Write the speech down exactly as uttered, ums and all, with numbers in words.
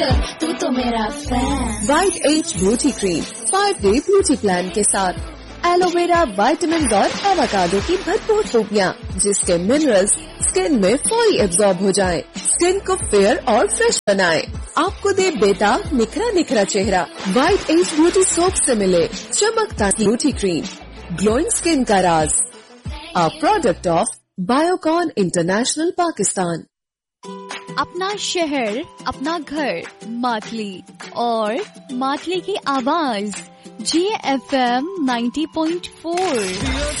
तू तो मेरा fan. White as beauty cream five day beauty plan के साथ एलोवेरा, विटामिन और एवोकाडो की भरपूर खूबियाँ, जिसके मिनरल्स स्किन में फौरी एब्जॉर्ब हो जाएं, स्किन को फेयर और फ्रेश बनाएं, आपको दे बेताब निखरा निखरा चेहरा। वाइट एज ब्यूटी सोप से मिले चमकता ब्यूटी क्रीम, ग्लोइंग स्किन का राज। A product of Biocon international Pakistan. अपना शहर, अपना घर, मातली और मातली की आवाज जी F M ninety point four.